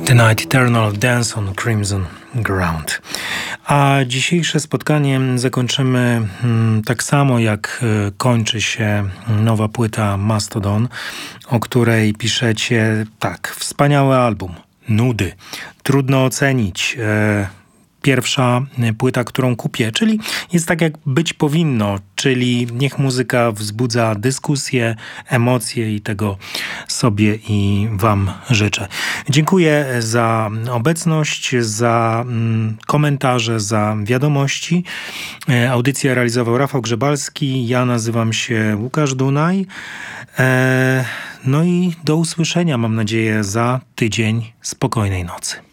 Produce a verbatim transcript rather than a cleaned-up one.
The Night Eternal Dance on Crimson Ground. A dzisiejsze spotkanie zakończymy hmm, tak samo jak y, kończy się nowa płyta Mastodon, o której piszecie tak, wspaniały album, nudy, trudno ocenić, y, pierwsza płyta, którą kupię, czyli jest tak jak być powinno, czyli niech muzyka wzbudza dyskusje, emocje i tego sobie i wam życzę. Dziękuję za obecność, za mm, komentarze, za wiadomości. Audycję realizował Rafał Grzebalski, ja nazywam się Łukasz Dunaj. E, no i do usłyszenia, mam nadzieję, za tydzień. Spokojnej nocy.